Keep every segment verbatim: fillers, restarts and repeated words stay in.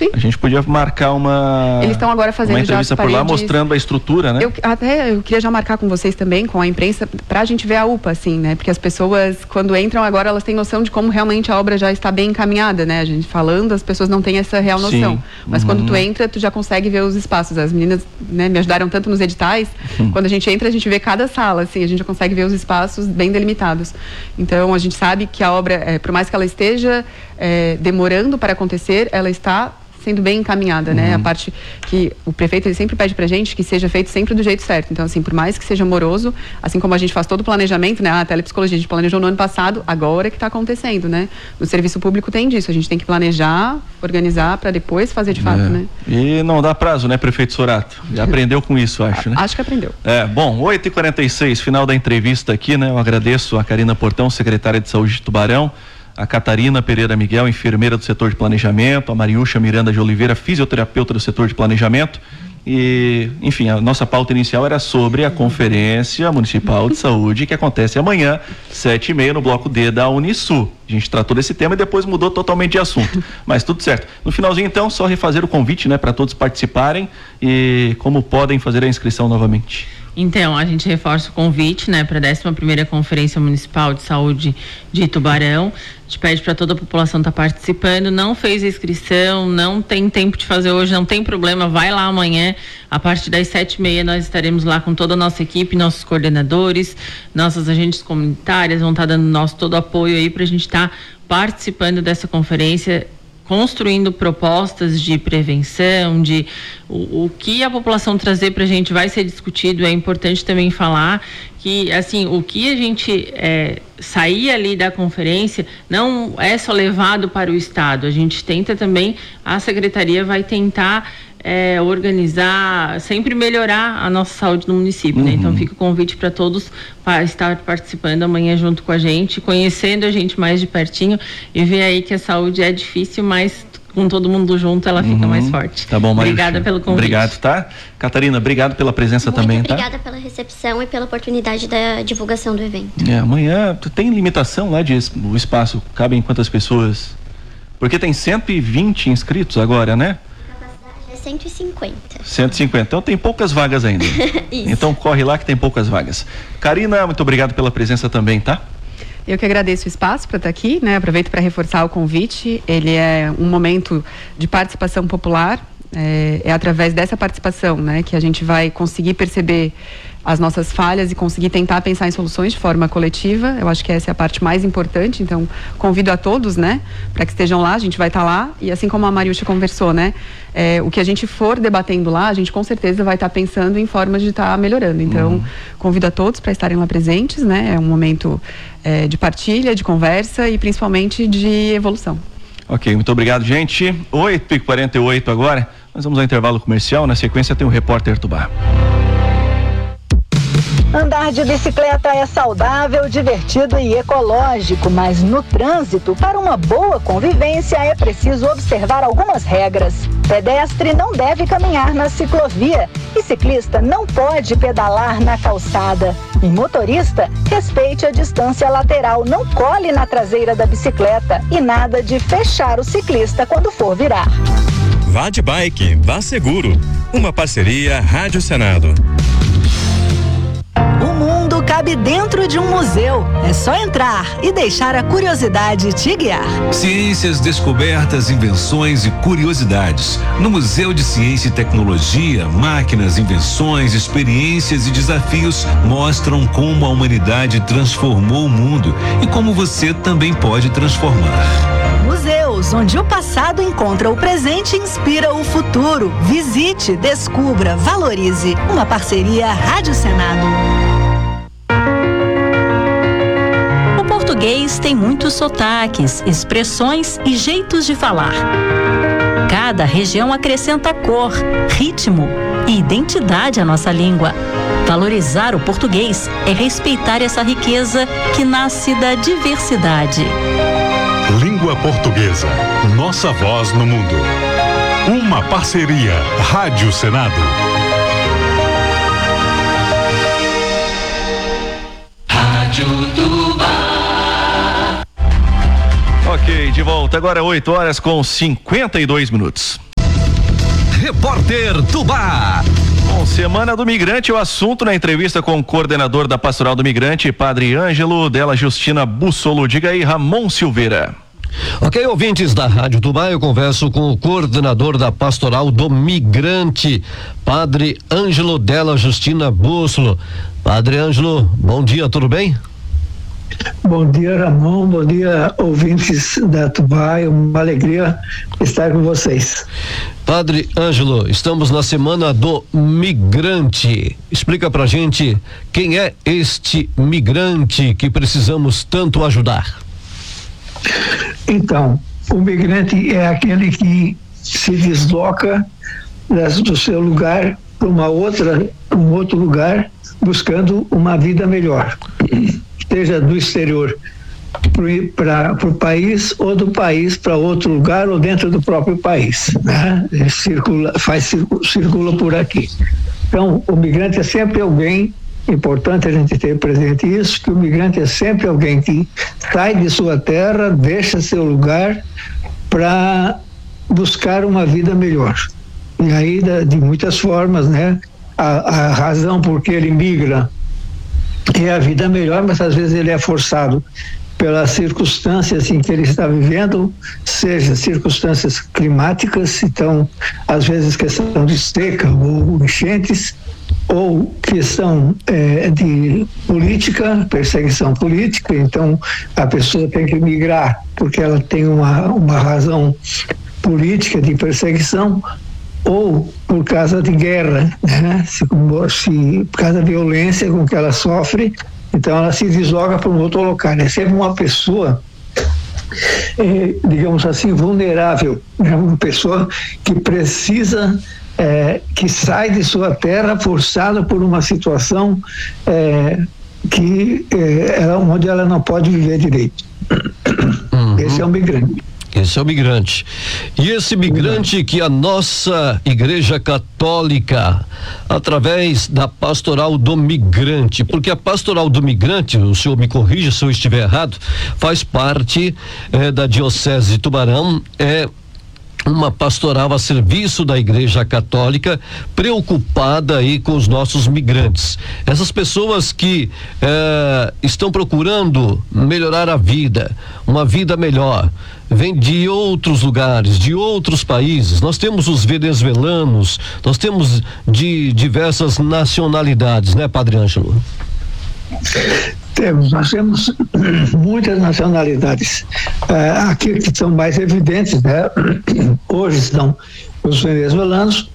Sim. A gente podia marcar uma... Eles estão agora fazendo uma entrevista já por lá, paredes, mostrando a estrutura, né? Eu, até eu queria já marcar com vocês também, com a imprensa, pra gente ver a U P A, assim, né? Porque as pessoas, quando entram agora, elas têm noção de como realmente a obra já está bem encaminhada, né? A gente falando, as pessoas não têm essa real noção. Sim. Mas Uhum. quando tu entra, tu já consegue ver os espaços. As meninas, né, me ajudaram tanto nos editais. Uhum. Quando a gente entra, a gente vê cada sala, assim, a gente já consegue ver os espaços bem delimitados. Então, a gente sabe que a obra, é, por mais que ela esteja é, demorando para acontecer, ela está sendo bem encaminhada, né? Uhum. A parte que o prefeito, ele sempre pede pra gente que seja feito sempre do jeito certo. Então, assim, por mais que seja moroso, assim como a gente faz todo o planejamento, né? A telepsicologia, a gente planejou no ano passado, agora que está acontecendo, né? No serviço público tem disso, a gente tem que planejar, organizar para depois fazer de fato, é. né? E não dá prazo, né, prefeito Sorato? Já aprendeu com isso, acho, né? Acho que aprendeu. É, bom, oito e quarenta e seis, final da entrevista aqui, né? Eu agradeço a Karina Portão, secretária de Saúde de Tubarão, a Catarina Pereira Miguel, enfermeira do setor de planejamento, a Mariúcha Miranda de Oliveira, fisioterapeuta do setor de planejamento. E, enfim, a nossa pauta inicial era sobre a Conferência Municipal de Saúde, que acontece amanhã, sete e meia, no bloco D da Unisul. A gente tratou desse tema e depois mudou totalmente de assunto, mas tudo certo. No finalzinho, então, só refazer o convite, né, para todos participarem e como podem fazer a inscrição novamente. Então, a gente reforça o convite, né, para a décima primeira Conferência Municipal de Saúde de Tubarão. A gente pede para toda a população estar tá participando. Não fez a inscrição, não tem tempo de fazer hoje, não tem problema, vai lá amanhã. A partir das sete e meia nós estaremos lá com toda a nossa equipe, nossos coordenadores, nossas agentes comunitárias, vão estar tá dando nosso todo apoio aí para a gente estar tá participando dessa conferência, construindo propostas de prevenção, de o, o que a população trazer para a gente vai ser discutido. É importante também falar que, assim, o que a gente é, sair ali da conferência não é só levado para o Estado. A gente tenta também, a Secretaria vai tentar É, organizar, sempre melhorar a nossa saúde no município, uhum. né? Então fica o convite para todos para estar participando amanhã junto com a gente, conhecendo a gente mais de pertinho e ver aí que a saúde é difícil, mas com todo mundo junto ela fica uhum. mais forte. Tá bom, Mariúcha. Obrigada pelo convite. Obrigado, tá? Catarina, obrigado pela presença Muito também, obrigada tá? Obrigada pela recepção e pela oportunidade da divulgação do evento. É, amanhã tem limitação lá de o espaço, cabem quantas pessoas? Porque tem cento e vinte inscritos agora, né? cento e cinquenta. cento e cinquenta, então tem poucas vagas ainda. Isso. Então corre lá que tem poucas vagas. Karina, muito obrigado pela presença também, tá? Eu que agradeço o espaço para estar aqui, né? Aproveito para reforçar o convite. Ele é um momento de participação popular. É, é através dessa participação, né, que a gente vai conseguir perceber as nossas falhas e conseguir tentar pensar em soluções de forma coletiva. Eu acho que essa é a parte mais importante, então convido a todos, né, para que estejam lá, a gente vai estar lá e assim como a Mariúcha conversou, né, é, o que a gente for debatendo lá, a gente com certeza vai estar pensando em formas de estar melhorando, então uhum. convido a todos para estarem lá presentes, né, é um momento é, de partilha, de conversa e principalmente de evolução. Ok, muito obrigado, gente. oito e quarenta e oito agora, nós vamos ao intervalo comercial, na sequência tem o Repórter Tubá. Andar de bicicleta é saudável, divertido e ecológico, mas no trânsito, para uma boa convivência, é preciso observar algumas regras. Pedestre não deve caminhar na ciclovia e ciclista não pode pedalar na calçada. E motorista, respeite a distância lateral, não cole na traseira da bicicleta e nada de fechar o ciclista quando for virar. Vá de bike, vá seguro. Uma parceria Rádio Senado. O mundo cabe dentro de um museu. É só entrar e deixar a curiosidade te guiar. Ciências, descobertas, invenções e curiosidades. No Museu de Ciência e Tecnologia, máquinas, invenções, experiências e desafios mostram como a humanidade transformou o mundo e como você também pode transformar. Museus, onde o passado encontra o presente e inspira o futuro. Visite, descubra, valorize. Uma parceria Rádio Senado. O português tem muitos sotaques, expressões e jeitos de falar. Cada região acrescenta cor, ritmo e identidade à nossa língua. Valorizar o português é respeitar essa riqueza que nasce da diversidade. Língua Portuguesa, nossa voz no mundo. Uma parceria Rádio Senado. Rádio Tubá. Ok, de volta agora oito horas com cinquenta e dois minutos. Repórter Tubá. Bom, Semana do Migrante, o assunto na entrevista com o coordenador da Pastoral do Migrante, Padre Ângelo, dela Justina Bussolo. Diga aí, Ramon Silveira. Ok, ouvintes da Rádio Tubá, eu converso com o coordenador da Pastoral do Migrante, Padre Ângelo dela Justina Bussolo. Padre Ângelo, bom dia, tudo bem? Bom dia, Ramon, bom dia, ouvintes da Tubá, é uma alegria estar com vocês. Padre Ângelo, estamos na Semana do Migrante. Explica pra gente quem é este migrante que precisamos tanto ajudar. Então, o migrante é aquele que se desloca do seu lugar para uma outra, um outro lugar, buscando uma vida melhor, seja do exterior para o país ou do país para outro lugar ou dentro do próprio país, né? Circula, faz circula por aqui. Então, o migrante é sempre alguém. Importante a gente ter presente isso, que o migrante é sempre alguém que sai de sua terra, deixa seu lugar para buscar uma vida melhor. E aí, de muitas formas, né? A, a razão por que ele migra é a vida melhor, mas às vezes ele é forçado pelas circunstâncias em que ele está vivendo, seja circunstâncias climáticas, então, às vezes questão de seca ou enchentes, ou questão é, de política, perseguição política, então a pessoa tem que migrar porque ela tem uma, uma razão política de perseguição, ou por causa de guerra, né? se, se, por causa da violência com que ela sofre, então ela se desloca para um outro local. É sempre uma pessoa, é, digamos assim, vulnerável, né? Uma pessoa que precisa É, que sai de sua terra forçada por uma situação é, que é, ela, onde ela não pode viver direito. Uhum. Esse é o migrante. Esse é o migrante. E esse migrante que a nossa Igreja Católica, através da Pastoral do Migrante, porque a Pastoral do Migrante, o senhor me corrija se eu estiver errado, faz parte é, da Diocese de Tubarão, é uma pastoral a serviço da Igreja Católica, preocupada aí com os nossos migrantes. Essas pessoas que eh, estão procurando melhorar a vida, uma vida melhor, vêm de outros lugares, de outros países. Nós temos os venezuelanos, nós temos de diversas nacionalidades, né, Padre Ângelo? Temos, nós temos muitas nacionalidades. Uh, aqui que são mais evidentes, né? Hoje estão os venezuelanos,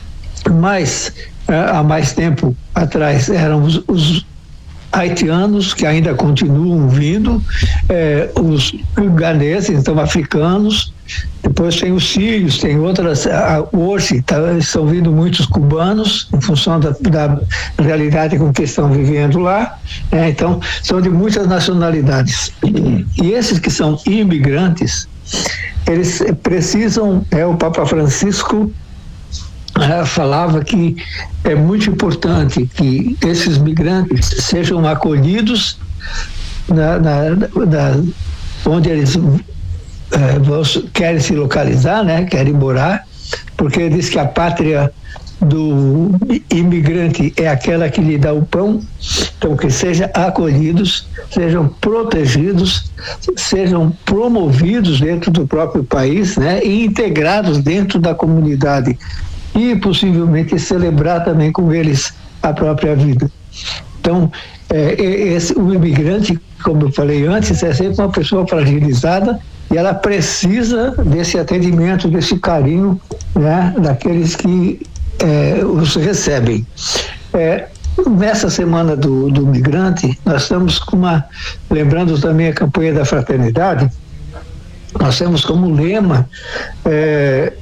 mas uh, há mais tempo atrás eram os, os haitianos, que ainda continuam vindo, eh, os ugandeses, então africanos, depois tem os sírios, tem outras, ah, hoje tá, estão vindo muitos cubanos, em função da, da realidade com que estão vivendo lá, né? Então são de muitas nacionalidades, e, e esses que são imigrantes, eles precisam, é, o Papa Francisco Uh, falava que é muito importante que esses migrantes sejam acolhidos na, na, na, onde eles uh, vão, querem se localizar, né, querem morar, porque ele diz que a pátria do imigrante é aquela que lhe dá o pão, então que sejam acolhidos, sejam protegidos, sejam promovidos dentro do próprio país, né, e integrados dentro da comunidade, e possivelmente celebrar também com eles a própria vida. Então, é, esse, o imigrante, como eu falei antes, é sempre uma pessoa fragilizada e ela precisa desse atendimento, desse carinho, né, daqueles que é, os recebem. É, nessa semana do, do migrante, nós estamos com uma, lembrando também a campanha da fraternidade, nós temos como lema é,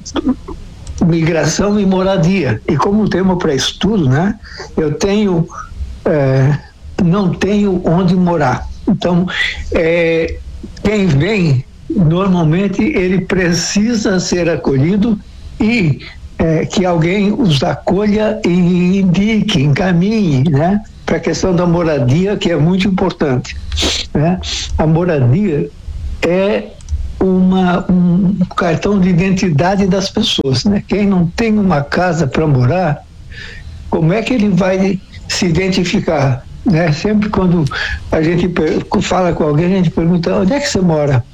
migração e moradia, e como tema para estudo, né, eu tenho é, não tenho onde morar, então é, quem vem normalmente ele precisa ser acolhido e é, que alguém os acolha e indique, encaminhe, né, para a questão da moradia, que é muito importante, né? A moradia é uma, um cartão de identidade das pessoas, né? Quem não tem uma casa para morar, como é que ele vai se identificar, né? Sempre quando a gente fala com alguém, a gente pergunta: onde é que você mora?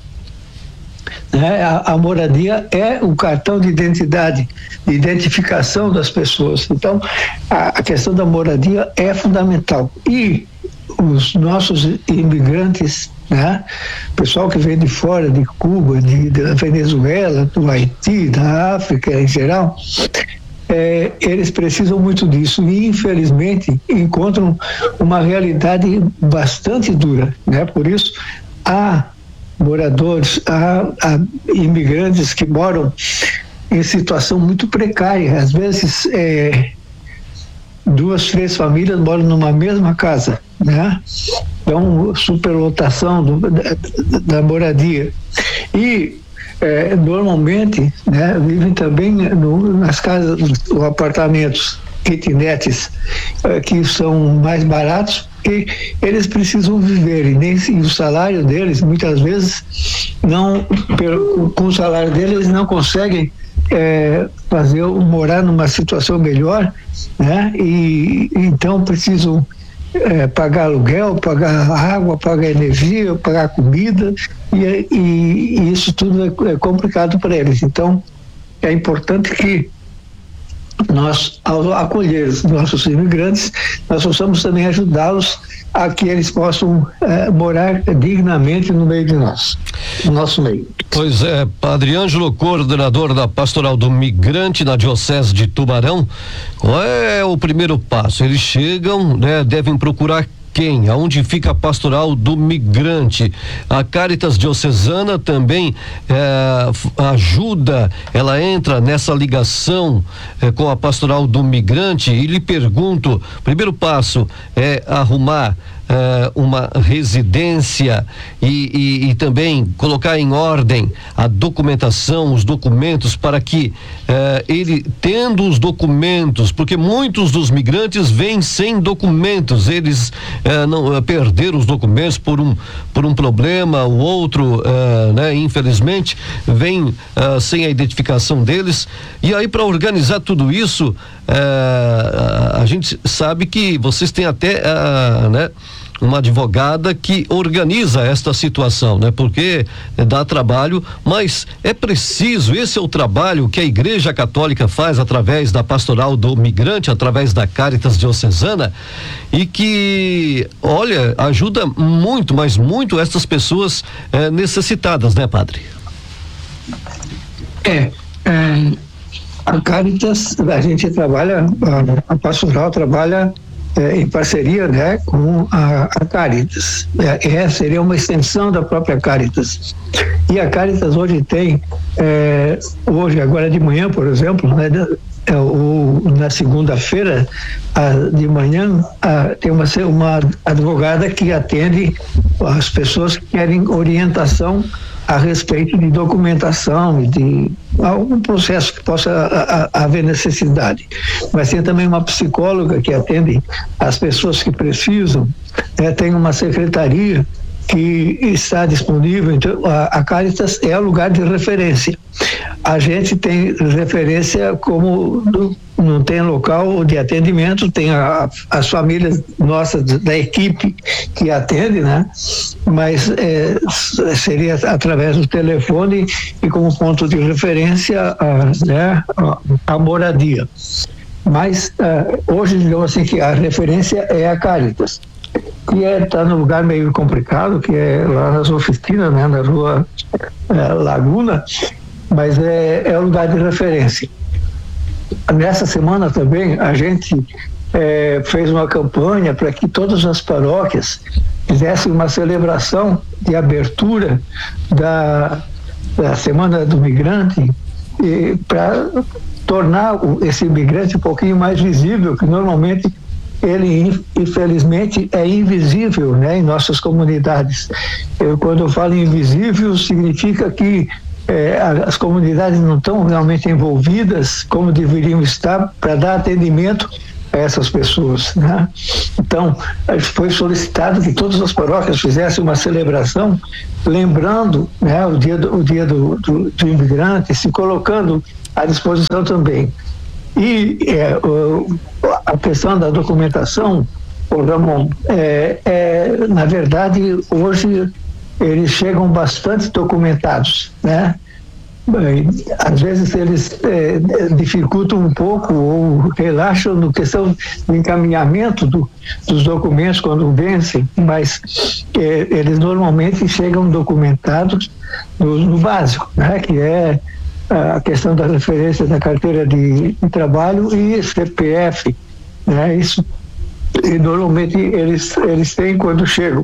Né? A, a moradia é o cartão de identidade, de identificação das pessoas. Então, a, a questão da moradia é fundamental. E os nossos imigrantes, né? Pessoal que vem de fora, de Cuba, de, da Venezuela, do Haiti, da África em geral, é, eles precisam muito disso e, infelizmente, encontram uma realidade bastante dura, né? Por isso, há moradores, há, há imigrantes que moram em situação muito precária. Às vezes, é, duas, três famílias moram numa mesma casa, né? Então, superlotação do, da, da moradia. E, é, normalmente, né, vivem também no, nas casas, ou apartamentos, kitnets, é, que são mais baratos, que eles precisam viver, e, nem, e o salário deles, muitas vezes, não, pelo, com o salário deles, eles não conseguem é, fazer, morar numa situação melhor, né? E então precisam é, pagar aluguel, pagar água, pagar energia, pagar comida, e, e, e isso tudo é, é complicado para eles. Então, é importante que nós, ao acolher os nossos imigrantes, nós possamos também ajudá-los a que eles possam é, morar dignamente no meio de nós, no nosso meio. Pois é, Padre Ângelo, coordenador da Pastoral do Migrante na Diocese de Tubarão, qual é o primeiro passo? Eles chegam, né, devem procurar quem? Aonde fica a Pastoral do Migrante? A Caritas Diocesana também é, ajuda, ela entra nessa ligação é, com a Pastoral do Migrante. E lhe pergunto, primeiro passo é arrumar é, uma residência e, e, e também colocar em ordem a documentação, os documentos, para que é, ele, tendo os documentos, porque muitos dos migrantes vêm sem documentos, eles é, não é, perderam os documentos por um por um problema, o outro, é, né, infelizmente, vem é, sem a identificação deles. E aí, para organizar tudo isso, é, a gente sabe que vocês têm até, é, né, uma advogada que organiza esta situação, né? Porque dá trabalho, mas é preciso, esse é o trabalho que a Igreja Católica faz através da Pastoral do Migrante, através da Caritas Diocesana, e que, olha, ajuda muito, mas muito essas pessoas eh, necessitadas, né, Padre? É, é, a Caritas, a gente trabalha, a, a Pastoral trabalha É, em parceria, né, com a, a Caritas. É, é, seria uma extensão da própria Caritas. E a Caritas hoje tem, é, hoje, agora de manhã, por exemplo, né, é, o, na segunda-feira de manhã, a, tem uma, uma advogada que atende as pessoas que querem orientação a respeito de documentação e de algum processo que possa a, a, haver necessidade. Mas tem também uma psicóloga que atende as pessoas que precisam, né? Tem uma secretaria que está disponível. Então, a, a Caritas é o lugar de referência. A gente tem referência como do, não tem local de atendimento, tem a, as famílias nossas da equipe que atende, né? Mas é, seria através do telefone e como ponto de referência a, né, a, a moradia. Mas uh, hoje, digamos assim, que a referência é a Caritas, que está é, num lugar meio complicado, que é lá nas oficinas, né, na rua é, Laguna, mas é, é o lugar de referência. Nessa semana também a gente é, fez uma campanha para que todas as paróquias fizessem uma celebração de abertura da, da Semana do Migrante, para tornar o, esse imigrante um pouquinho mais visível, que normalmente ele, infelizmente, é invisível, né, em nossas comunidades. Eu, quando eu falo invisível, significa que é, as comunidades não estão realmente envolvidas como deveriam estar para dar atendimento a essas pessoas, né? Então, foi solicitado que todas as paróquias fizessem uma celebração, lembrando, né, o dia do, o dia do, do, do imigrante, se colocando à disposição também. E é, o, a questão da documentação, ô Ramon, é, é, na verdade, hoje eles chegam bastante documentados, né? Às vezes eles é, dificultam um pouco ou relaxam no questão do encaminhamento do, dos documentos quando vencem, mas é, eles normalmente chegam documentados no, no básico, né? Que é a questão da referência da carteira de, de trabalho e C P F, né? Isso e normalmente eles, eles têm quando chegam.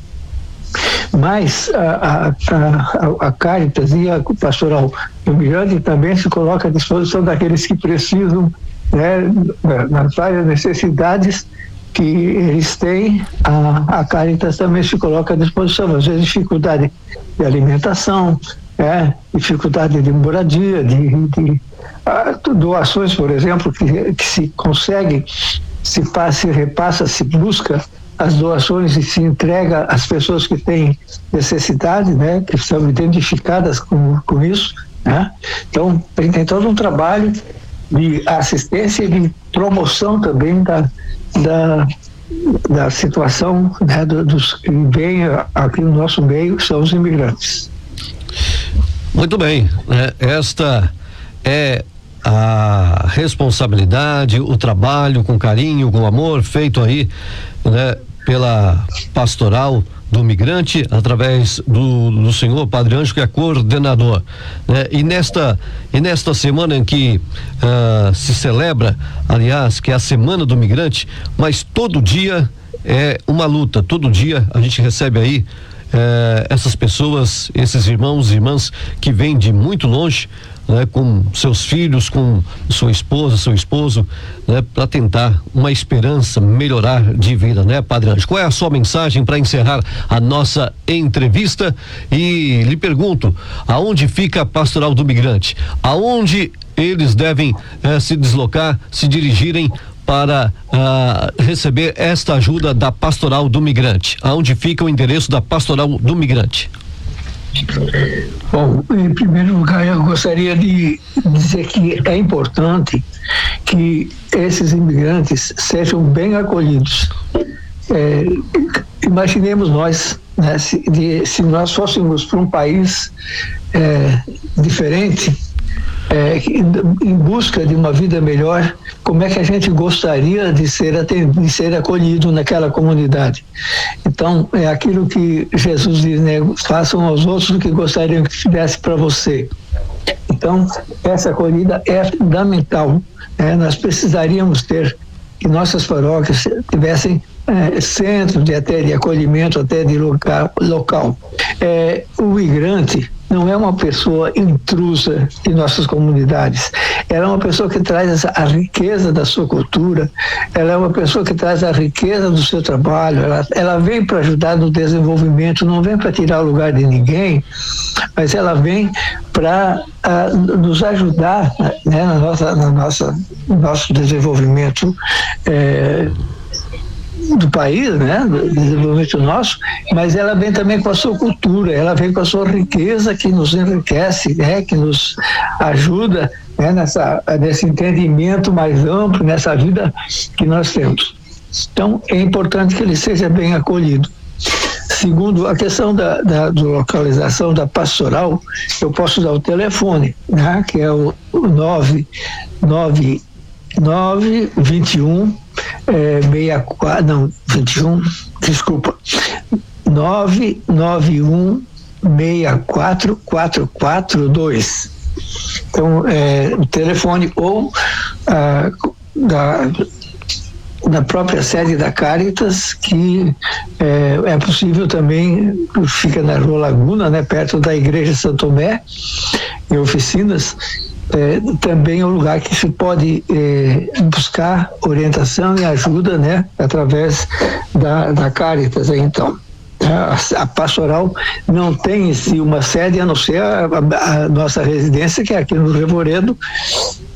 Mas a, a, a, a Caritas e a Pastoral do Migrante também se coloca à disposição daqueles que precisam, né, nas várias necessidades que eles têm. A, a Caritas também se coloca à disposição, às vezes dificuldade de alimentação, né, dificuldade de moradia, de, de a, doações, por exemplo, que, que se consegue, se faz, se repassa, se busca as doações e se entrega às pessoas que têm necessidade, né, que são identificadas com, com isso, né? Então, tem todo um trabalho de assistência e de promoção também da, da, da situação, né, dos que vêm aqui no nosso meio, que são os imigrantes. Muito bem, né? Esta é a responsabilidade, o trabalho com carinho, com amor, feito aí, né, pela Pastoral do Migrante, através do, do senhor Padre Ângelo, que é coordenador, né? E nesta, e nesta semana em que uh, se celebra, aliás, que é a Semana do Migrante, mas todo dia é uma luta, todo dia a gente recebe aí uh, essas pessoas, esses irmãos e irmãs que vêm de muito longe, né, com seus filhos, com sua esposa, seu esposo, né, para tentar uma esperança, melhorar de vida, né, Padre Ângelo? Qual é a sua mensagem para encerrar a nossa entrevista? E lhe pergunto, aonde fica a Pastoral do Migrante? Aonde eles devem eh, se deslocar, se dirigirem para uh, receber esta ajuda da Pastoral do Migrante? Aonde fica o endereço da Pastoral do Migrante? Bom, em primeiro lugar, eu gostaria de dizer que é importante que esses imigrantes sejam bem acolhidos. É, imaginemos nós, né, se, de, se nós fôssemos para um país é, diferente, é, em busca de uma vida melhor, como é que a gente gostaria de ser atendido, de ser acolhido naquela comunidade? Então, é aquilo que Jesus diz, né? Façam aos outros o que gostariam que fizesse para você. Então, essa acolhida é fundamental, né? Nós precisaríamos ter que nossas paróquias tivessem é, centro de até de acolhimento, até de local. local. É, o migrante não é uma pessoa intrusa em nossas comunidades. Ela é uma pessoa que traz a riqueza da sua cultura, ela é uma pessoa que traz a riqueza do seu trabalho, ela, ela vem para ajudar no desenvolvimento, não vem para tirar o lugar de ninguém, mas ela vem para uh, nos ajudar, né, na nossa, na nossa, no nosso desenvolvimento eh, do país, né, do desenvolvimento nosso, mas ela vem também com a sua cultura, ela vem com a sua riqueza que nos enriquece, né, que nos ajuda, né, nessa, nesse entendimento mais amplo, nessa vida que nós temos. Então, é importante que ele seja bem acolhido. Segundo, a questão da, da, da localização da pastoral, eu posso dar o telefone, né, que é o, o nove nove nove vinte e um é, sessenta e quatro, não, vinte e um, desculpa, nove nove um seis quatro quatro quatro dois. Então, é, o telefone ou ah, da, da própria sede da Caritas, que é, é possível também, fica na Rua Laguna, né, perto da Igreja Santo Tomé, em oficinas. É, também é um lugar que se pode é, buscar orientação e ajuda, né, através da, da Caritas. Então, a, a pastoral não tem em si uma sede, a não ser a, a, a nossa residência, que é aqui no Revoredo,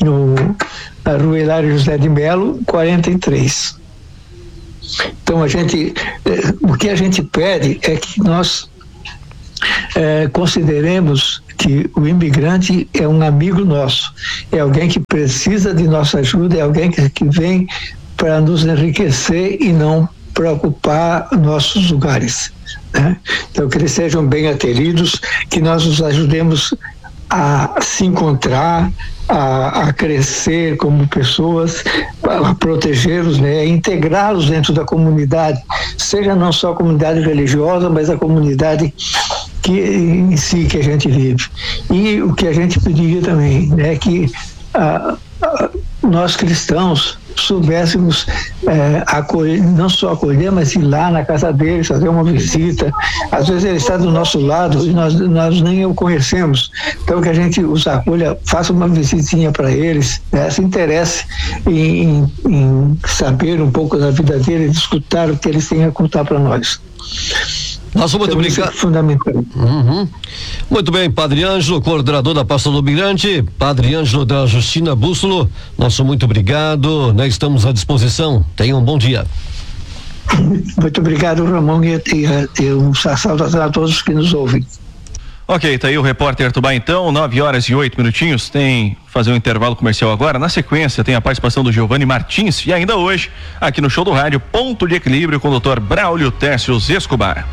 no, na rua Hilário José de Melo, quarenta e três. Então, a gente, eh, o que a gente pede é que nós eh, consideremos que o imigrante é um amigo nosso, é alguém que precisa de nossa ajuda, é alguém que, que vem para nos enriquecer e não para ocupar nossos lugares, né? Então, que eles sejam bem ateridos, que nós os ajudemos a se encontrar, a, a crescer como pessoas, a protegê-los, né, a integrá-los dentro da comunidade, seja não só a comunidade religiosa, mas a comunidade que, em si que a gente vive. E o que a gente pediria também, né, que a, a, nós cristãos soubéssemos é, acolher, não só acolher, mas ir lá na casa deles, fazer uma visita. Às vezes ele está do nosso lado e nós, nós nem o conhecemos. Então que a gente os acolha, faça uma visitinha para eles, né, se interesse em, em saber um pouco da vida deles, escutar o que eles têm a contar para nós. Nossa, muito obrigado. É fundamental. Uhum. Muito bem, Padre Ângelo, coordenador da Pasta do Migrante, Padre Ângelo da Justina Bússolo, nosso muito obrigado, né? Estamos à disposição. Tenham um bom dia. Muito obrigado, Ramon, e, e, e um saudação a todos que nos ouvem. Ok, tá aí o repórter Tubá então, nove horas e oito minutinhos, tem fazer um intervalo comercial agora, na sequência tem a participação do Giovanni Martins e ainda hoje, aqui no Show do Rádio, Ponto de Equilíbrio com o doutor Braulio Tércios Escobar.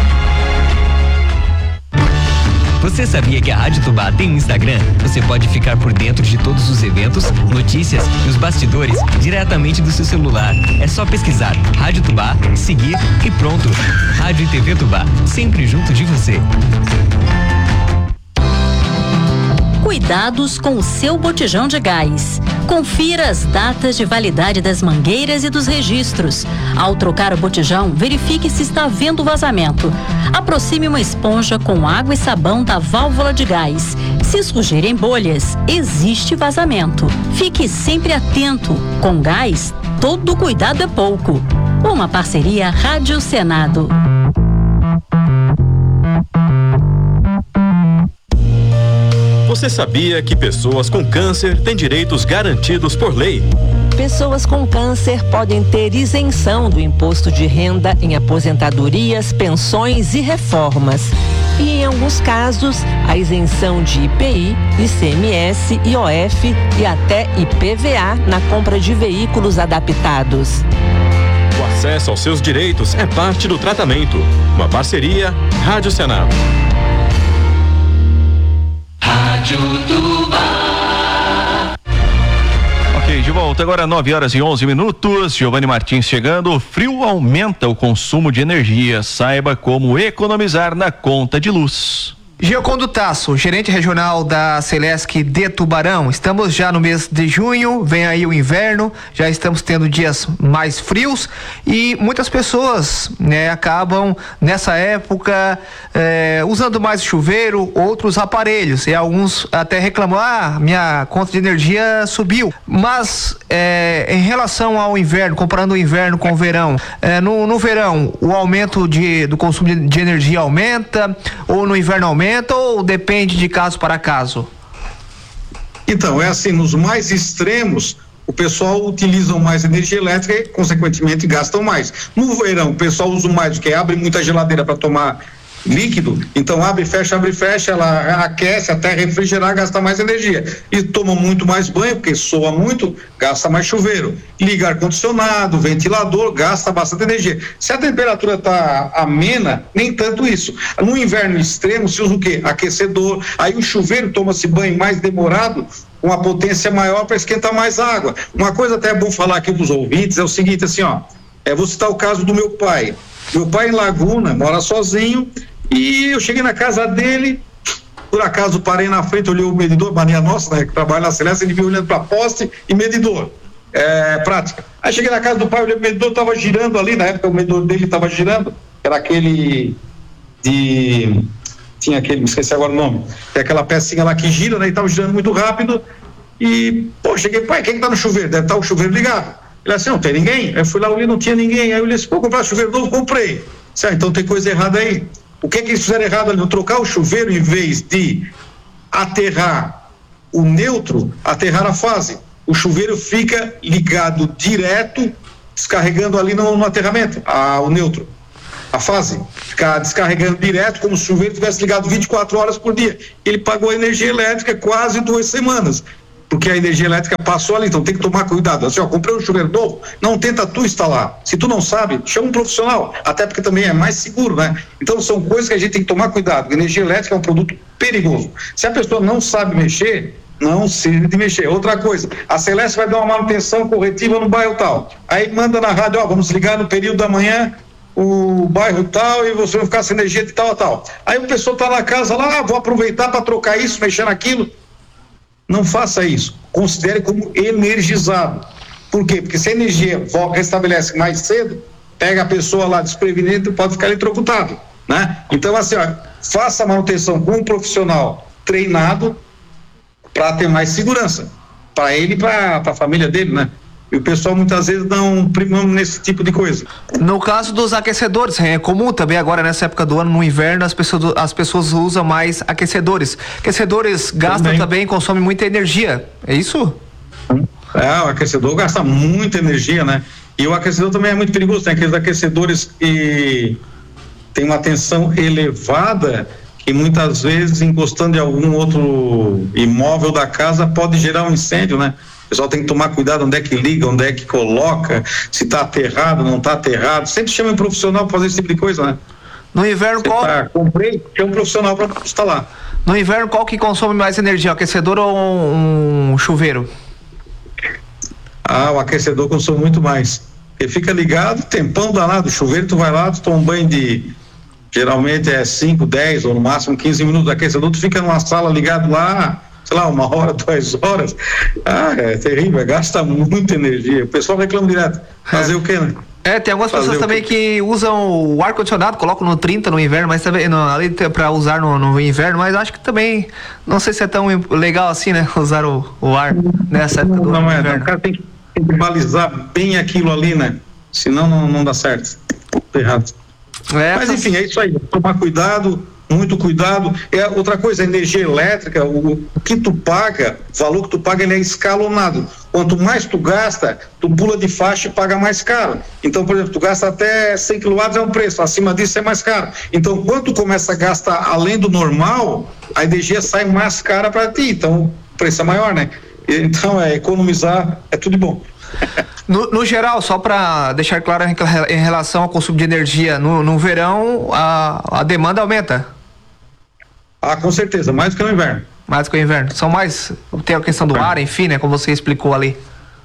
Você sabia que a Rádio Tubá tem um Instagram? Você pode ficar por dentro de todos os eventos, notícias e os bastidores diretamente do seu celular. É só pesquisar Rádio Tubá, seguir e pronto. Rádio e T V Tubá, sempre junto de você. Cuidados com o seu botijão de gás. Confira as datas de validade das mangueiras e dos registros. Ao trocar o botijão, verifique se está havendo vazamento. Aproxime uma esponja com água e sabão da válvula de gás. Se surgirem bolhas, existe vazamento. Fique sempre atento. Com gás, todo cuidado é pouco. Uma parceria Rádio Senado. Você sabia que pessoas com câncer têm direitos garantidos por lei? Pessoas com câncer podem ter isenção do imposto de renda em aposentadorias, pensões e reformas. E, em alguns casos, a isenção de I P I, I C M S, I O F e até I P V A na compra de veículos adaptados. O acesso aos seus direitos é parte do tratamento. Uma parceria Rádio Senado. Rádio Tubá. Ok, de volta agora nove horas e onze minutos. Giovanni Martins chegando. O frio aumenta o consumo de energia. Saiba como economizar na conta de luz. Giocondo Tasso, gerente regional da Celesc de Tubarão. Estamos já no mês de junho, vem aí o inverno, já estamos tendo dias mais frios e muitas pessoas, né, acabam nessa época eh, usando mais chuveiro, outros aparelhos, e alguns até reclamam, ah, minha conta de energia subiu. Mas eh, em relação ao inverno, comparando o inverno com o verão, eh, no, no verão o aumento de, do consumo de, de energia aumenta ou no inverno aumenta? Ou depende de caso para caso? Então, é assim, nos mais extremos, o pessoal utiliza mais energia elétrica e, consequentemente, gastam mais. No verão, o pessoal usa mais, porque abre muita geladeira para tomar líquido, então abre, fecha, abre, fecha, ela aquece até refrigerar, gasta mais energia. E toma muito mais banho, porque soa muito, gasta mais chuveiro. Liga ar-condicionado, ventilador, gasta bastante energia. Se a temperatura está amena, nem tanto isso. No inverno extremo, se usa o quê? Aquecedor. Aí o chuveiro toma-se banho mais demorado, com uma potência maior para esquentar mais água. Uma coisa até é bom falar aqui para os ouvintes, é o seguinte, assim, ó, é, vou citar o caso do meu pai. Meu pai em Laguna, mora sozinho, e eu cheguei na casa dele, por acaso parei na frente, olhei o medidor, mania nossa, né, que trabalha na Celeste, ele veio olhando para poste e medidor, é, prática. Aí cheguei na casa do pai, olhei o medidor, estava girando ali, na época o medidor dele estava girando, era aquele de, tinha aquele, me esqueci agora o nome, é aquela pecinha lá que gira, né, e estava girando muito rápido, e, pô, cheguei, pai, quem que tá no chuveiro? Deve estar o chuveiro ligado. Ele assim, não tem ninguém? Aí eu fui lá, olhei, não tinha ninguém, aí eu olhei assim, pô, comprar chuveiro novo, comprei. Ah, então tem coisa errada aí. O que é que eles fizeram errado ali? Não trocar o chuveiro, em vez de aterrar o neutro aterrar a fase. O chuveiro fica ligado direto, descarregando ali no, no aterramento, a, o neutro. A fase, ficar descarregando direto, como se o chuveiro tivesse ligado vinte e quatro horas por dia. Ele pagou a energia elétrica quase duas semanas, porque a energia elétrica passou ali, então tem que tomar cuidado. Assim, ó, comprei um chuveiro novo, não tenta tu instalar. Se tu não sabe, chama um profissional, até porque também é mais seguro, né? Então são coisas que a gente tem que tomar cuidado. A energia elétrica é um produto perigoso. Se a pessoa não sabe mexer, não serve de mexer. Outra coisa, a Celeste vai dar uma manutenção corretiva no bairro tal. Aí manda na rádio, ó, vamos ligar no período da manhã o bairro tal e você vai ficar sem energia de tal a tal. Aí o pessoal tá na casa lá, ah, vou aproveitar para trocar isso, mexer naquilo. Não faça isso. Considere como energizado. Por quê? Porque se a energia restabelece mais cedo, pega a pessoa lá desprevenida e pode ficar eletrocutado, né? Então assim, ó, faça a manutenção com um profissional treinado para ter mais segurança para ele e para a família dele, né? E o pessoal muitas vezes não primamos nesse tipo de coisa. No caso dos aquecedores, é comum também agora nessa época do ano, no inverno, as pessoas, as pessoas usam mais aquecedores. Aquecedores gastam também, também consomem muita energia, é isso? É, o aquecedor gasta muita energia, né? E o aquecedor também é muito perigoso, tem aqueles aquecedores que tem uma tensão elevada e muitas vezes encostando em algum outro imóvel da casa pode gerar um incêndio, né? O pessoal tem que tomar cuidado onde é que liga, onde é que coloca, se está aterrado, não está aterrado. Sempre chama um profissional para fazer esse tipo de coisa, né? No inverno, Você qual? Tá, comprei, chama um profissional para instalar. No inverno, qual que consome mais energia, o aquecedor ou um, um chuveiro? Ah, o aquecedor consome muito mais. Ele fica ligado, tempão danado. O chuveiro, tu vai lá, tu toma um banho de, geralmente é cinco, dez ou no máximo quinze minutos. O aquecedor, tu fica numa sala ligado lá, sei lá, uma hora, duas horas. Ah, é terrível, gasta muita energia. O pessoal reclama direto. Fazer é. o quê, né? É, tem algumas Fazer pessoas também que usam o ar-condicionado, colocam no trinta no inverno, mas também no, ali para usar no, no inverno, mas acho que também, não sei se é tão legal assim, né? Usar o, o ar nessa época do não, inverno. É, não, o cara tem que, tem que balizar bem aquilo ali, né? Senão não, não dá certo. Tá errado. É, mas tá... enfim, é isso aí. Tomar cuidado, muito cuidado. É outra coisa, a energia elétrica, o, o que tu paga, o valor que tu paga, ele é escalonado. Quanto mais tu gasta, tu pula de faixa e paga mais caro. Então, por exemplo, tu gasta até cem quilowatt é um preço, acima disso é mais caro. Então, quando tu começa a gastar além do normal, a energia sai mais cara para ti. Então, o preço é maior, né? Então, é economizar, é tudo bom. No, no geral, só para deixar claro em relação ao consumo de energia, no, no verão a, a demanda aumenta? Ah, com certeza, mais do que no inverno. Mais do que no inverno. São mais, tem a questão do ar, enfim, né, como você explicou ali.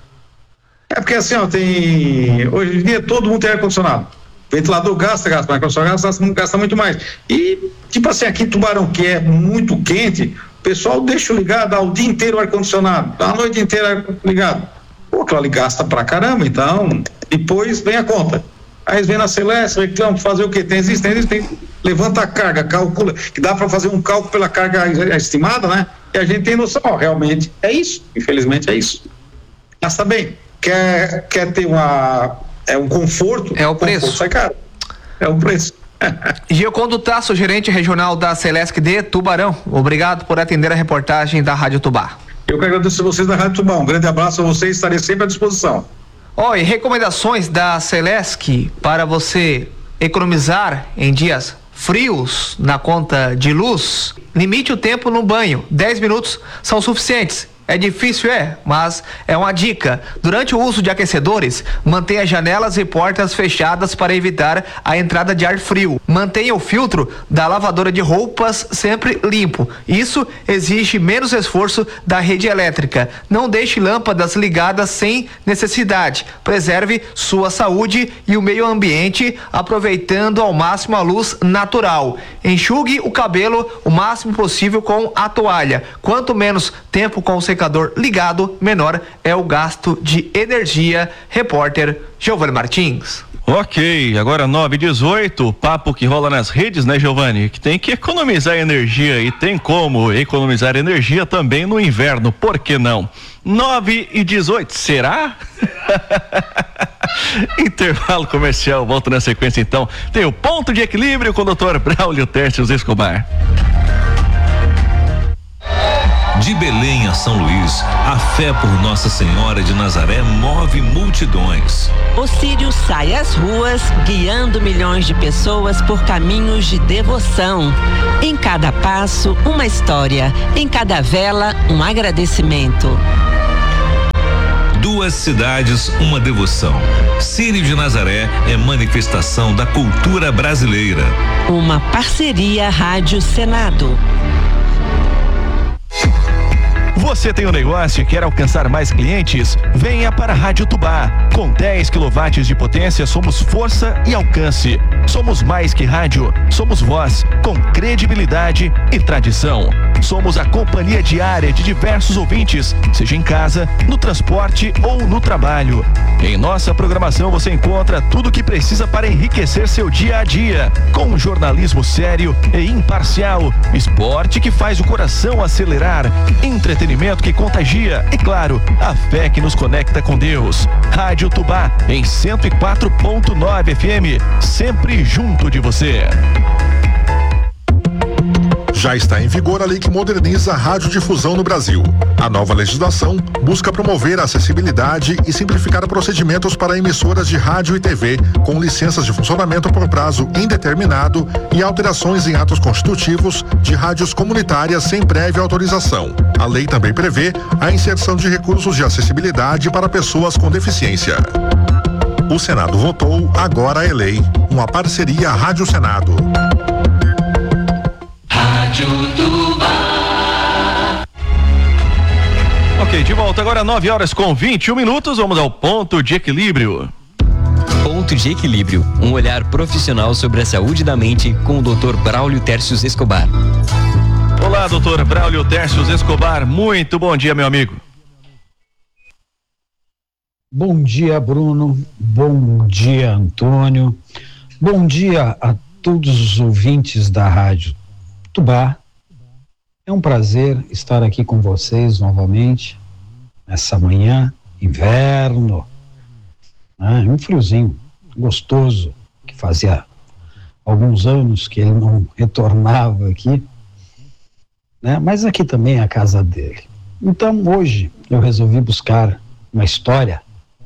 É porque assim, ó, tem, hoje em dia todo mundo tem ar-condicionado. Ventilador gasta, gasta, mas ar-condicionado gasta, gasta muito mais. E, tipo assim, aqui em Tubarão, que é muito quente, o pessoal deixa ligado o dia inteiro o ar-condicionado, a noite inteira ligado. Pô, aquilo ali gasta pra caramba, então, depois vem a conta. Aí eles vêm na Celeste, reclamam, fazer o quê? Tem existência, tem, levanta a carga, calcula, que dá para fazer um cálculo pela carga estimada, né? E a gente tem noção, ó, realmente é isso, infelizmente é isso. Gasta bem, quer, quer ter uma, é um conforto, é o preço. Sai caro, é o preço. Giocondo Tasso, gerente regional da Celesc de Tubarão, obrigado por atender a reportagem da Rádio Tubá. Eu que agradeço a vocês da Rádio Tubá, um grande abraço a vocês, estarei sempre à disposição. Ó, oh, e recomendações da Celesc para você economizar em dias frios na conta de luz. Limite o tempo no banho, dez minutos são suficientes. É difícil, é, mas é uma dica. Durante o uso de aquecedores, mantenha janelas e portas fechadas para evitar a entrada de ar frio. Mantenha o filtro da lavadora de roupas sempre limpo. Isso exige menos esforço da rede elétrica. Não deixe lâmpadas ligadas sem necessidade. Preserve sua saúde e o meio ambiente, aproveitando ao máximo a luz natural. Enxugue o cabelo o máximo possível com a toalha. Quanto menos tempo com o secador ligado, menor é o gasto de energia. Repórter Giovanni Martins. Ok, agora nove e dezoito, papo que rola nas redes, né, Giovanni? Que tem que economizar energia e tem como economizar energia também no inverno, por que não? nove e dezoito, será? Intervalo comercial, volto na sequência então. Tem o Ponto de Equilíbrio com o doutor Braulio Tércios Escobar. De Belém a São Luís, a fé por Nossa Senhora de Nazaré move multidões. O Sírio sai às ruas, guiando milhões de pessoas por caminhos de devoção. Em cada passo, uma história. Em cada vela, um agradecimento. Duas cidades, uma devoção. Sírio de Nazaré é manifestação da cultura brasileira. Uma parceria Rádio Senado. Você tem um negócio e quer alcançar mais clientes? Venha para a Rádio Tubá. Com dez quilowatts de potência, somos força e alcance. Somos mais que rádio, somos voz, com credibilidade e tradição. Somos a companhia diária de diversos ouvintes, seja em casa, no transporte ou no trabalho. Em nossa programação você encontra tudo o que precisa para enriquecer seu dia a dia, com um jornalismo sério e imparcial, esporte que faz o coração acelerar, entretenimento que contagia e, claro, a fé que nos conecta com Deus. Rádio Tubá, em cento e quatro ponto nove F M, sempre junto de você. Já está em vigor a lei que moderniza a radiodifusão no Brasil. A nova legislação busca promover a acessibilidade e simplificar procedimentos para emissoras de rádio e T V com licenças de funcionamento por prazo indeterminado e alterações em atos constitutivos de rádios comunitárias sem prévia autorização. A lei também prevê a inserção de recursos de acessibilidade para pessoas com deficiência. O Senado votou, agora é lei. Uma parceria Rádio Senado. Ok, de volta agora nove horas com vinte e um minutos, vamos ao ponto de equilíbrio. Ponto de Equilíbrio, um olhar profissional sobre a saúde da mente com o doutor Braulio Tércios Escobar. Olá, doutor Braulio Tércios Escobar, muito bom dia, meu amigo. Bom dia, Bruno, bom dia, Antônio, bom dia a todos os ouvintes da Rádio Tubá. É um prazer estar aqui com vocês novamente, nessa manhã, inverno, né? Um friozinho gostoso, que fazia alguns anos que ele não retornava aqui, né? Mas aqui também é a casa dele. Então hoje eu resolvi buscar uma história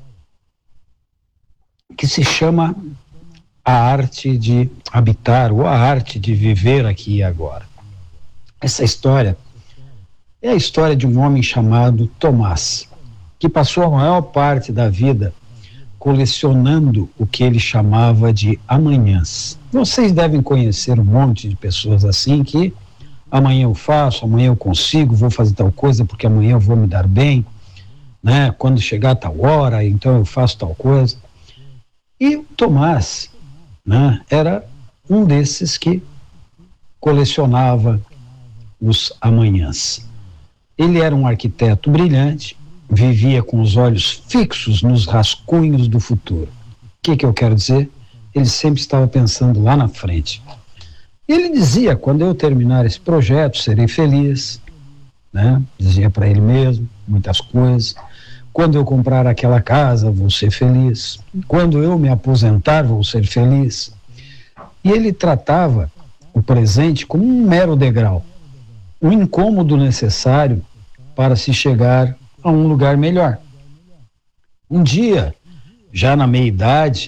que se chama A Arte de Habitar, ou A Arte de Viver Aqui e Agora. Essa história é a história de um homem chamado Tomás, que passou a maior parte da vida colecionando o que ele chamava de amanhãs. Vocês devem conhecer um monte de pessoas assim que amanhã eu faço, amanhã eu consigo, vou fazer tal coisa porque amanhã eu vou me dar bem, né? Quando chegar tal hora, então eu faço tal coisa. E o Tomás, né, era um desses que colecionava os amanhãs. Ele era um arquiteto brilhante, vivia com os olhos fixos nos rascunhos do futuro. O que que eu quero dizer? Ele sempre estava pensando lá na frente. Ele dizia, quando eu terminar esse projeto, serei feliz, né? Dizia para ele mesmo muitas coisas. Quando eu comprar aquela casa, vou ser feliz. Quando eu me aposentar, vou ser feliz. E ele tratava o presente como um mero degrau, um incômodo necessário para se chegar a um lugar melhor. Um dia, já na meia-idade,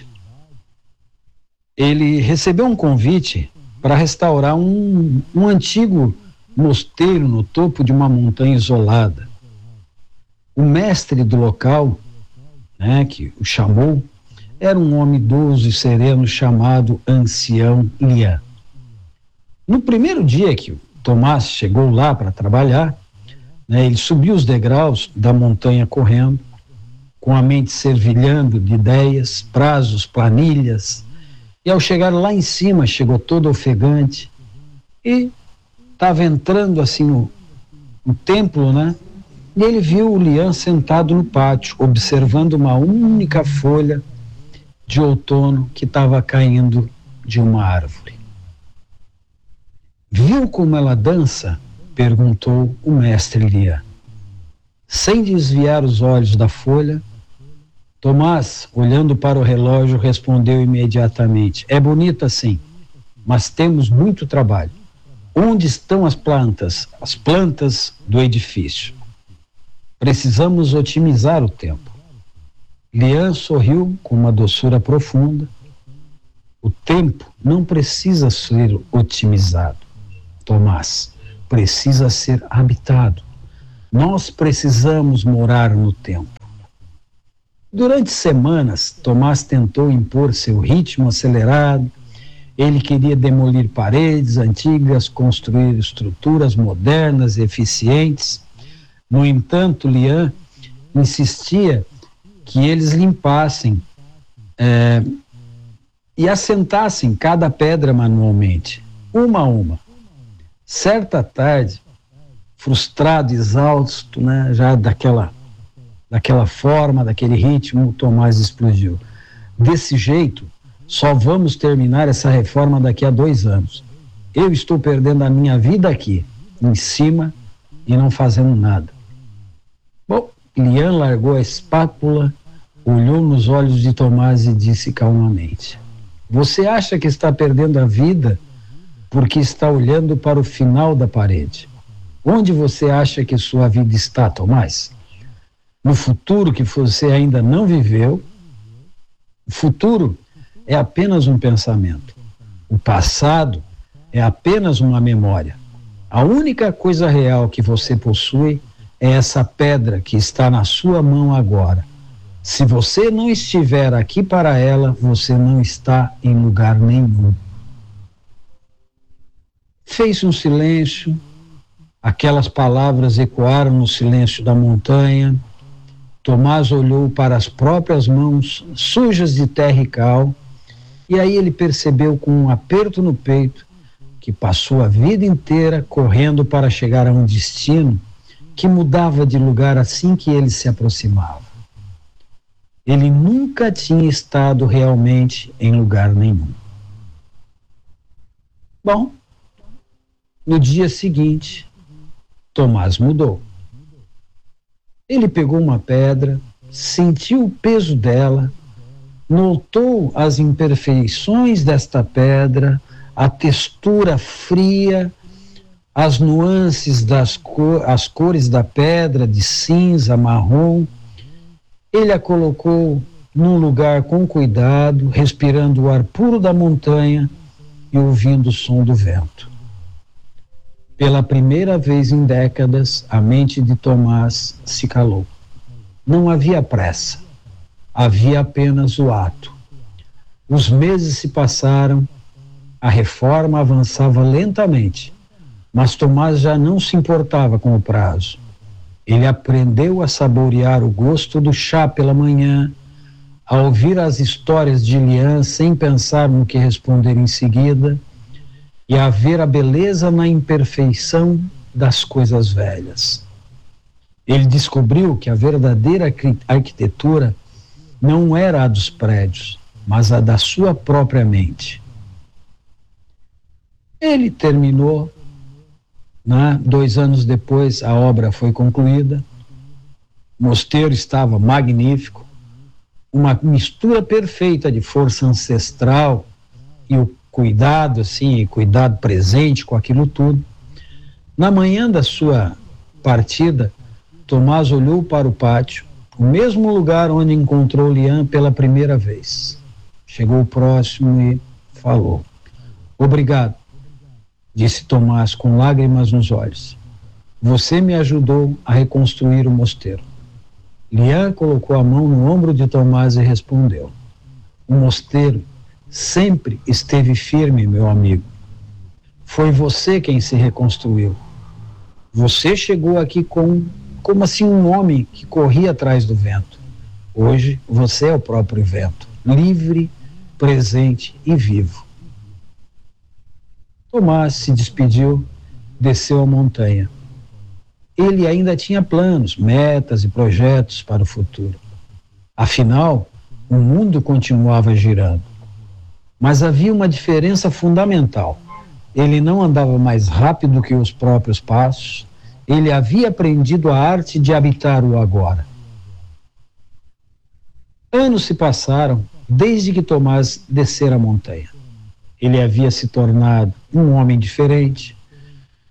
ele recebeu um convite para restaurar um, um antigo mosteiro no topo de uma montanha isolada. O mestre do local, né, que o chamou, era um homem idoso e sereno chamado Ancião Lian. No primeiro dia que o Tomás chegou lá para trabalhar, né, ele subiu os degraus da montanha correndo, com a mente servilhando de ideias, prazos, planilhas, e ao chegar lá em cima, chegou todo ofegante e estava entrando assim no, no templo, né? E ele viu o Lian sentado no pátio, observando uma única folha de outono que estava caindo de uma árvore. Viu como ela dança? Perguntou o mestre Lian. Sem desviar os olhos da folha, Tomás, olhando para o relógio, respondeu imediatamente: é bonita sim, mas temos muito trabalho. Onde estão as plantas? As plantas do edifício. Precisamos otimizar o tempo. Lian sorriu com uma doçura profunda. O tempo não precisa ser otimizado, Tomás, precisa ser habitado. Nós precisamos morar no tempo. Durante semanas, Tomás tentou impor seu ritmo acelerado. Ele queria demolir paredes antigas, construir estruturas modernas e eficientes. No entanto, Lian insistia que eles limpassem é, e assentassem cada pedra manualmente, uma a uma. Certa tarde, frustrado, exausto, né, já daquela, daquela forma, daquele ritmo, Tomás explodiu. Desse jeito, só vamos terminar essa reforma daqui a dois anos. Eu estou perdendo a minha vida aqui, em cima, e não fazendo nada. Bom, Lian largou a espátula, olhou nos olhos de Tomás e disse calmamente: você acha que está perdendo a vida porque está olhando para o final da parede? Onde você acha que sua vida está, Tomás? No futuro que você ainda não viveu? O futuro é apenas um pensamento. O passado é apenas uma memória. A única coisa real que você possui é essa pedra que está na sua mão agora. Se você não estiver aqui para ela, você não está em lugar nenhum. Fez um silêncio, aquelas palavras ecoaram no silêncio da montanha. Tomás olhou para as próprias mãos sujas de terra e cal, e aí ele percebeu com um aperto no peito que passou a vida inteira correndo para chegar a um destino que mudava de lugar assim que ele se aproximava. Ele nunca tinha estado realmente em lugar nenhum. Bom, no dia seguinte, Tomás mudou. Ele pegou uma pedra, sentiu o peso dela, notou as imperfeições desta pedra, a textura fria, as nuances das cor, as cores da pedra, de cinza, marrom. Ele a colocou num lugar com cuidado, respirando o ar puro da montanha e ouvindo o som do vento. Pela primeira vez em décadas, a mente de Tomás se calou. Não havia pressa, havia apenas o ato. Os meses se passaram, a reforma avançava lentamente, mas Tomás já não se importava com o prazo. Ele aprendeu a saborear o gosto do chá pela manhã, a ouvir as histórias de Lian sem pensar no que responder em seguida, e a ver a beleza na imperfeição das coisas velhas. Ele descobriu que a verdadeira arquitetura não era a dos prédios, mas a da sua própria mente. Ele terminou, né? Dois anos depois a obra foi concluída, o mosteiro estava magnífico, uma mistura perfeita de força ancestral e o cuidado, assim, cuidado presente com aquilo tudo. Na manhã da sua partida, Tomás olhou para o pátio, o mesmo lugar onde encontrou Lian pela primeira vez. Chegou próximo e falou: obrigado, disse Tomás com lágrimas nos olhos. Você me ajudou a reconstruir o mosteiro. Lian colocou a mão no ombro de Tomás e respondeu: o mosteiro sempre esteve firme, meu amigo. Foi você quem se reconstruiu. Você chegou aqui com, como assim um homem que corria atrás do vento. Hoje você é o próprio vento, livre, presente e vivo. Tomás se despediu, desceu a montanha. Ele ainda tinha planos, metas e projetos para o futuro. Afinal, o mundo continuava girando. Mas havia uma diferença fundamental. Ele não andava mais rápido que os próprios passos. Ele havia aprendido a arte de habitar o agora. Anos se passaram desde que Tomás descera a montanha. Ele havia se tornado um homem diferente,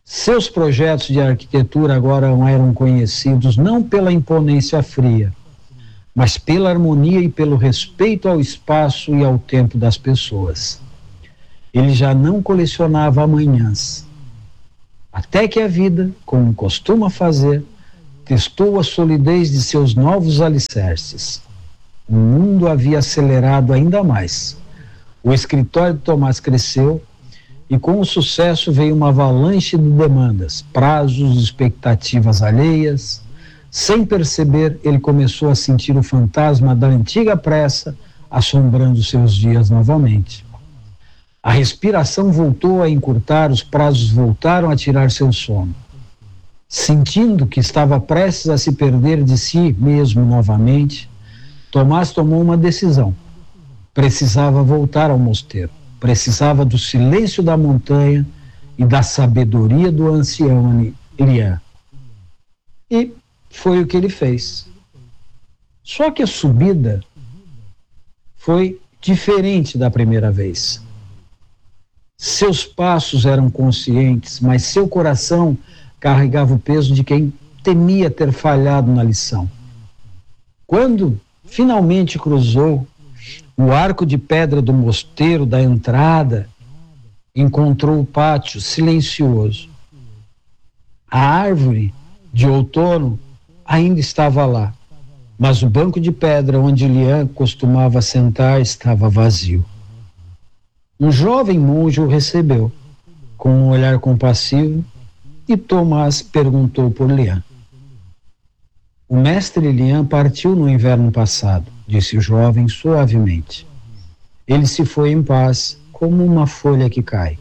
Seus projetos de arquitetura agora eram conhecidos não pela imponência fria, mas pela harmonia e pelo respeito ao espaço e ao tempo das pessoas. Ele já não colecionava amanhãs, até que a vida, como costuma fazer, testou a solidez de seus novos alicerces. O mundo havia acelerado ainda mais. O escritório de Tomás cresceu e com o sucesso veio uma avalanche de demandas, prazos, expectativas alheias. Sem perceber, ele começou a sentir o fantasma da antiga pressa assombrando seus dias novamente. A respiração voltou a encurtar, os prazos voltaram a tirar seu sono. Sentindo que estava prestes a se perder de si mesmo novamente, Tomás tomou uma decisão. Precisava voltar ao mosteiro. Precisava do silêncio da montanha e da sabedoria do ancião Lian. E foi o que ele fez. Só que a subida foi diferente da primeira vez. Seus passos eram conscientes, mas seu coração carregava o peso de quem temia ter falhado na lição. Quando finalmente cruzou o arco de pedra do mosteiro da entrada, encontrou o pátio silencioso. A árvore de outono ainda estava lá, mas o banco de pedra onde Lian costumava sentar estava vazio. Um jovem monge o recebeu, com um olhar compassivo, e Tomás perguntou por Lian. O mestre Lian partiu no inverno passado, disse o jovem suavemente. Ele se foi em paz, como uma folha que cai.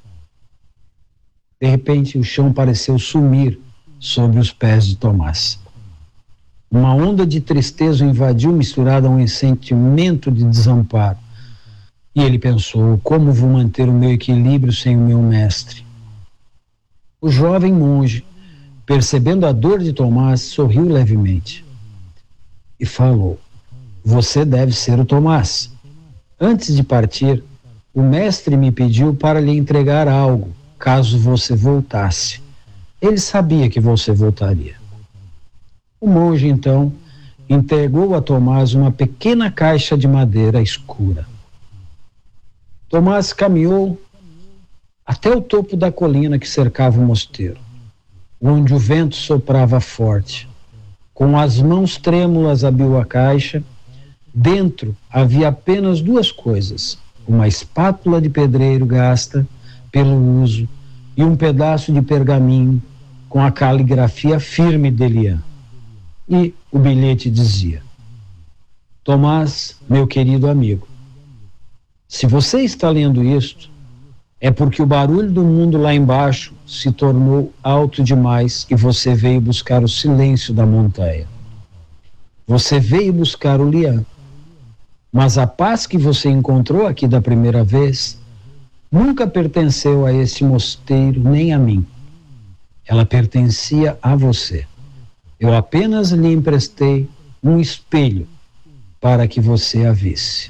De repente, o chão pareceu sumir sobre os pés de Tomás. Uma onda de tristeza o invadiu, misturada a um sentimento de desamparo. E ele pensou, como vou manter o meu equilíbrio sem o meu mestre? O jovem monge, percebendo a dor de Tomás, sorriu levemente e falou: você deve ser o Tomás. Antes de partir, o mestre me pediu para lhe entregar algo, caso você voltasse. Ele sabia que você voltaria. O monge, então, entregou a Tomás uma pequena caixa de madeira escura. Tomás caminhou até o topo da colina que cercava o mosteiro, onde o vento soprava forte. Com as mãos trêmulas abriu a caixa. Dentro havia apenas duas coisas: uma espátula de pedreiro gasta pelo uso e um pedaço de pergaminho com a caligrafia firme de Lian. E o bilhete dizia: Tomás, meu querido amigo, se você está lendo isto, é porque o barulho do mundo lá embaixo se tornou alto demais e você veio buscar o silêncio da montanha. Você veio buscar o Lian. Mas a paz que você encontrou aqui da primeira vez nunca pertenceu a esse mosteiro nem a mim. Ela pertencia a você. Eu apenas lhe emprestei um espelho para que você a visse.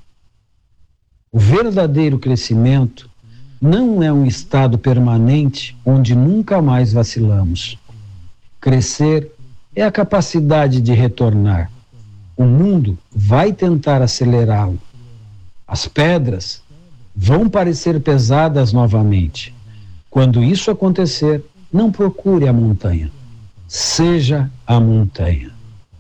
O verdadeiro crescimento não é um estado permanente onde nunca mais vacilamos. Crescer é a capacidade de retornar. O mundo vai tentar acelerá-lo. As pedras vão parecer pesadas novamente. Quando isso acontecer, não procure a montanha. Seja a montanha.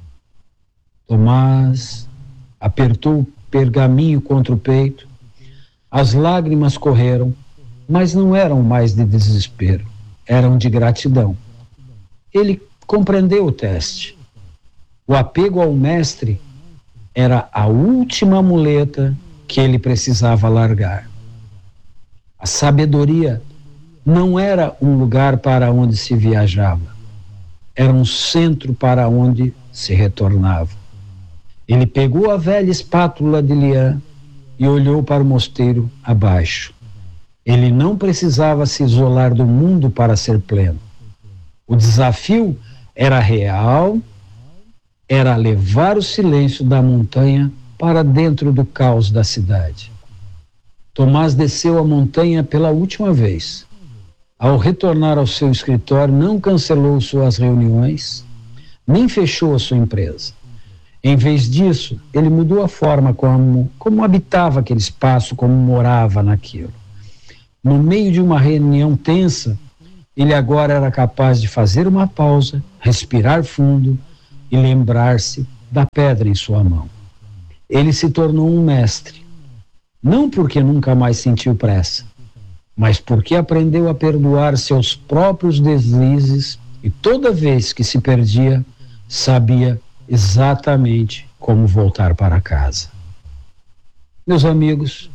Tomás apertou o pergaminho contra o peito. As lágrimas correram, mas não eram mais de desespero, eram de gratidão. Ele compreendeu o teste. O apego ao mestre era a última muleta que ele precisava largar. A sabedoria não era um lugar para onde se viajava, era um centro para onde se retornava. Ele pegou a velha espátula de Lian e olhou para o mosteiro abaixo. Ele não precisava se isolar do mundo para ser pleno. O desafio era real, era levar o silêncio da montanha para dentro do caos da cidade. Tomás desceu a montanha pela última vez. Ao retornar ao seu escritório, não cancelou suas reuniões, nem fechou a sua empresa. Em vez disso, ele mudou a forma como, como habitava aquele espaço, como morava naquilo. No meio de uma reunião tensa, ele agora era capaz de fazer uma pausa, respirar fundo e lembrar-se da pedra em sua mão. Ele se tornou um mestre, não porque nunca mais sentiu pressa, mas porque aprendeu a perdoar seus próprios deslizes e toda vez que se perdia, sabia exatamente como voltar para casa. Meus amigos,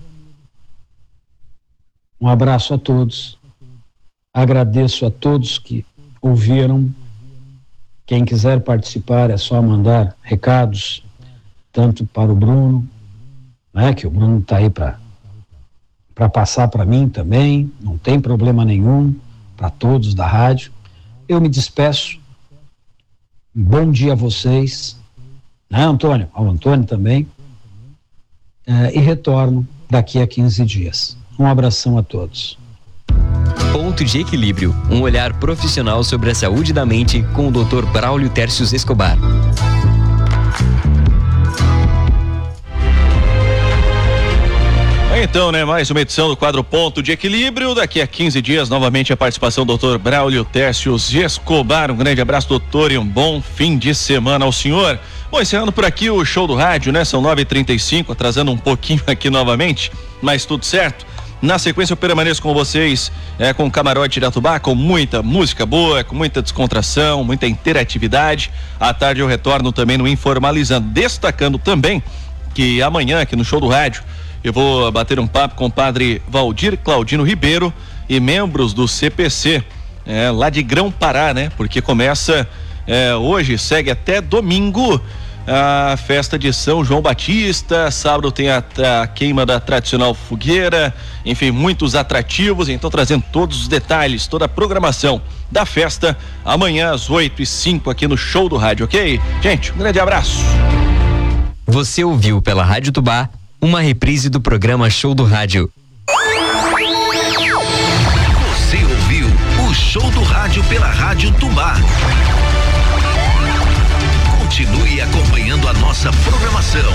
um abraço a todos. Agradeço a todos que ouviram. Quem quiser participar é só mandar recados, tanto para o Bruno, né, que o Bruno está aí para para passar para mim também, não tem problema nenhum, para todos da rádio. Eu me despeço. Um bom dia a vocês, né, Antônio? Ao Antônio também. É, e retorno daqui a quinze dias. Um abração a todos. Ponto de Equilíbrio, um olhar profissional sobre a saúde da mente com o doutor Braulio Tércio Escobar. Então, né, mais uma edição do quadro Ponto de Equilíbrio. Daqui a quinze dias, novamente a participação do doutor Braulio Tércio Escobar. Um grande abraço, doutor, e um bom fim de semana ao senhor. Bom, encerrando por aqui o show do rádio, né? São nove e trinta e cinco, atrasando um pouquinho aqui novamente, mas tudo certo. Na sequência eu permaneço com vocês é, com o Camarote de Atubá, com muita música boa, com muita descontração, muita interatividade. À tarde eu retorno também no Informalizando, destacando também que amanhã aqui no show do rádio eu vou bater um papo com o padre Valdir Claudino Ribeiro e membros do C P C, é, lá de Grão-Pará, né? Porque começa é, hoje, segue até domingo a festa de São João Batista. Sábado tem a, a queima da tradicional fogueira, enfim, muitos atrativos. Então trazendo todos os detalhes, toda a programação da festa amanhã às oito e cinco aqui no Show do Rádio, ok? Gente, um grande abraço. Você ouviu pela Rádio Tubá uma reprise do programa Show do Rádio. Você ouviu o Show do Rádio pela Rádio Tubá. Continue acompanhando a nossa programação.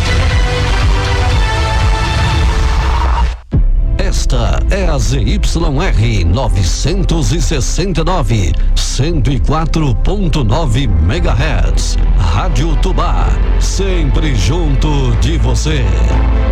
Esta é a Z Y R novecentos e sessenta e nove, cento e quatro ponto nove megahertz. Rádio Tubá, sempre junto de você.